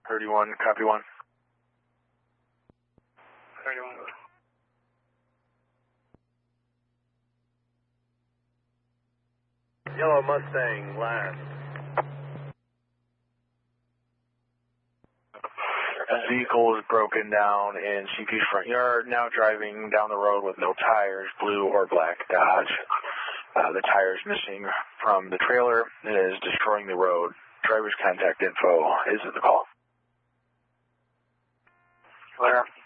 31, copy 1. 31. Yellow Mustang, last. A vehicle is broken down in CP's front yard, now driving down the road with no tires, blue or black Dodge. The tire is missing from the trailer. It is destroying the road. Driver's contact info is in the call. Clear.